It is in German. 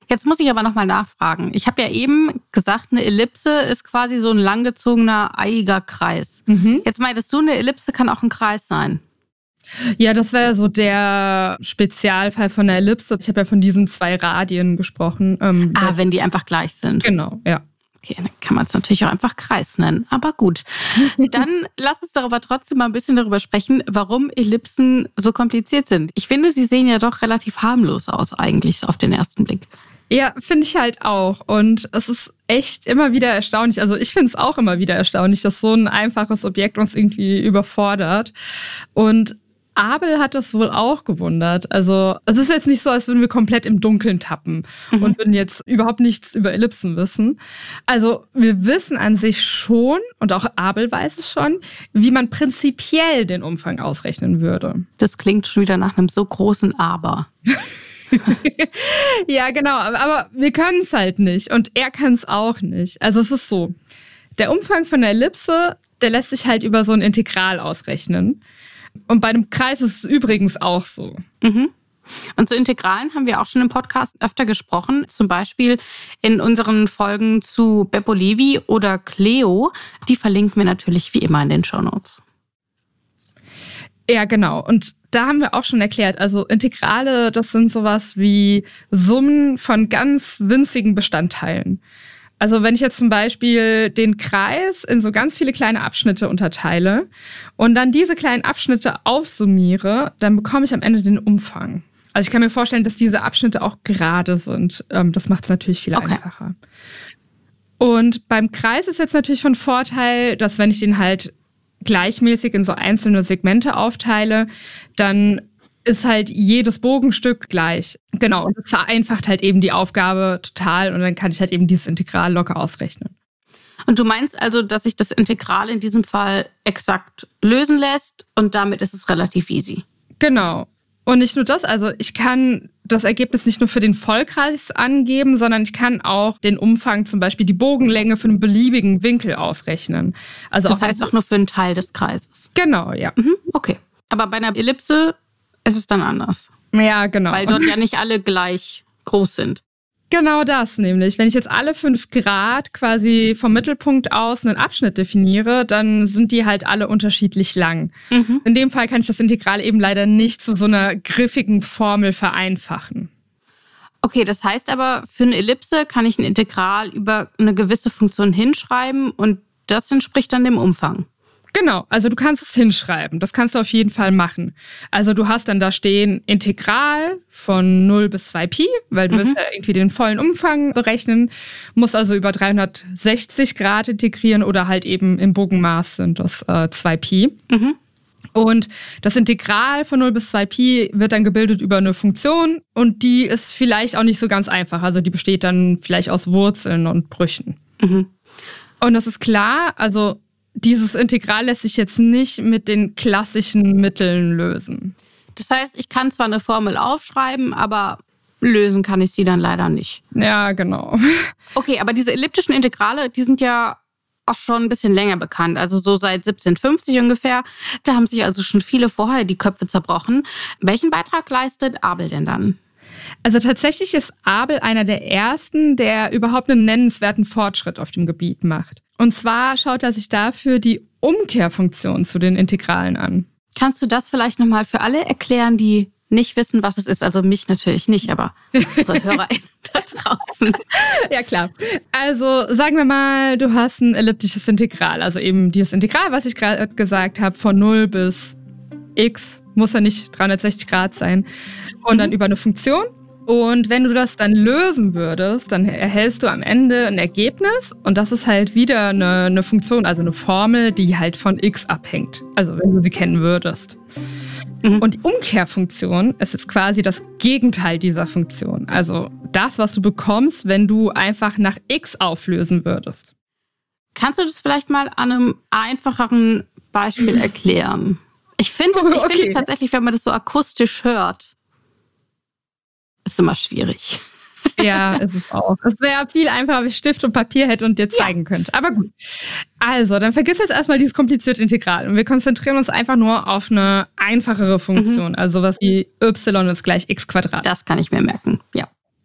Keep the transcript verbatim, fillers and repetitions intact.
Jetzt muss ich aber nochmal nachfragen. Ich habe ja eben gesagt, eine Ellipse ist quasi so ein langgezogener, eiiger Kreis. Mhm. Jetzt meintest du, eine Ellipse kann auch ein Kreis sein. Ja, das wäre so der Spezialfall von der Ellipse. Ich habe ja von diesen zwei Radien gesprochen. Ähm, ah, wenn die einfach gleich sind. Genau, ja. Okay, dann kann man es natürlich auch einfach Kreis nennen. Aber gut, dann lass uns doch aber trotzdem mal ein bisschen darüber sprechen, warum Ellipsen so kompliziert sind. Ich finde, sie sehen ja doch relativ harmlos aus eigentlich, so auf den ersten Blick. Ja, finde ich halt auch. Und es ist echt immer wieder erstaunlich. Also ich finde es auch immer wieder erstaunlich, dass so ein einfaches Objekt uns irgendwie überfordert. Und Abel hat das wohl auch gewundert. Also es ist jetzt nicht so, als würden wir komplett im Dunkeln tappen mhm. und würden jetzt überhaupt nichts über Ellipsen wissen. Also wir wissen an sich schon, und auch Abel weiß es schon, wie man prinzipiell den Umfang ausrechnen würde. Das klingt schon wieder nach einem so großen Aber. Ja, genau. Aber wir können es halt nicht. Und er kann es auch nicht. Also es ist so, der Umfang von der Ellipse, der lässt sich halt über so ein Integral ausrechnen. Und bei einem Kreis ist es übrigens auch so. Mhm. Und zu Integralen haben wir auch schon im Podcast öfter gesprochen. Zum Beispiel in unseren Folgen zu Beppo Levi oder Cleo. Die verlinken wir natürlich wie immer in den Shownotes. Ja, genau. Und da haben wir auch schon erklärt, also Integrale, das sind sowas wie Summen von ganz winzigen Bestandteilen. Also wenn ich jetzt zum Beispiel den Kreis in so ganz viele kleine Abschnitte unterteile und dann diese kleinen Abschnitte aufsummiere, dann bekomme ich am Ende den Umfang. Also ich kann mir vorstellen, dass diese Abschnitte auch gerade sind. Das macht es natürlich viel okay. einfacher. Und beim Kreis ist jetzt natürlich von Vorteil, dass wenn ich den halt gleichmäßig in so einzelne Segmente aufteile, dann ist halt jedes Bogenstück gleich. Genau, und das vereinfacht halt eben die Aufgabe total und dann kann ich halt eben dieses Integral locker ausrechnen. Und du meinst also, dass sich das Integral in diesem Fall exakt lösen lässt und damit ist es relativ easy? Genau. Und nicht nur das, also ich kann das Ergebnis nicht nur für den Vollkreis angeben, sondern ich kann auch den Umfang, zum Beispiel die Bogenlänge für einen beliebigen Winkel ausrechnen. Also das auch heißt auch nur für einen Teil des Kreises? Genau, ja. Mhm, okay. Aber bei einer Ellipse ist es dann anders? Ja, genau. Weil dort ja nicht alle gleich groß sind. Genau das nämlich. Wenn ich jetzt alle fünf Grad quasi vom Mittelpunkt aus einen Abschnitt definiere, dann sind die halt alle unterschiedlich lang. Mhm. In dem Fall kann ich das Integral eben leider nicht zu so einer griffigen Formel vereinfachen. Okay, das heißt aber, für eine Ellipse kann ich ein Integral über eine gewisse Funktion hinschreiben und das entspricht dann dem Umfang. Genau, also du kannst es hinschreiben. Das kannst du auf jeden Fall machen. Also du hast dann da stehen Integral von null bis zwei Pi, weil du mhm. willst ja irgendwie den vollen Umfang berechnen. Musst also über dreihundertsechzig Grad integrieren oder halt eben im Bogenmaß sind das äh, zwei Pi. Mhm. Und das Integral von null bis zwei Pi wird dann gebildet über eine Funktion und die ist vielleicht auch nicht so ganz einfach. Also die besteht dann vielleicht aus Wurzeln und Brüchen. Mhm. Und das ist klar, also dieses Integral lässt sich jetzt nicht mit den klassischen Mitteln lösen. Das heißt, ich kann zwar eine Formel aufschreiben, aber lösen kann ich sie dann leider nicht. Ja, genau. Okay, aber diese elliptischen Integrale, die sind ja auch schon ein bisschen länger bekannt. Also so seit siebzehnhundertfünfzig ungefähr. Da haben sich also schon viele vorher die Köpfe zerbrochen. Welchen Beitrag leistet Abel denn dann? Also tatsächlich ist Abel einer der ersten, der überhaupt einen nennenswerten Fortschritt auf dem Gebiet macht. Und zwar schaut er sich dafür die Umkehrfunktion zu den Integralen an. Kannst du das vielleicht nochmal für alle erklären, die nicht wissen, was es ist? Also mich natürlich nicht, aber unsere HörerInnen da draußen. Ja, klar. Also sagen wir mal, du hast ein elliptisches Integral. Also eben dieses Integral, was ich gerade gesagt habe, von null bis x, muss ja nicht dreihundertsechzig Grad sein. Und dann über eine Funktion. Und wenn du das dann lösen würdest, dann erhältst du am Ende ein Ergebnis und das ist halt wieder eine, eine Funktion, also eine Formel, die halt von x abhängt. Also wenn du sie kennen würdest. Mhm. Und die Umkehrfunktion ist jetzt quasi das Gegenteil dieser Funktion. Also das, was du bekommst, wenn du einfach nach x auflösen würdest. Kannst du das vielleicht mal an einem einfacheren Beispiel erklären? Ich finde es, ich okay. find es tatsächlich, wenn man das so akustisch hört, ist immer schwierig. Ja, ist es auch. Es wäre viel einfacher, wenn ich Stift und Papier hätte und dir zeigen ja. könnte. Aber gut. Also, dann vergiss jetzt erstmal dieses komplizierte Integral. Und wir konzentrieren uns einfach nur auf eine einfachere Funktion. Mhm. Also was wie y ist gleich x Quadrat. Das kann ich mir merken, ja.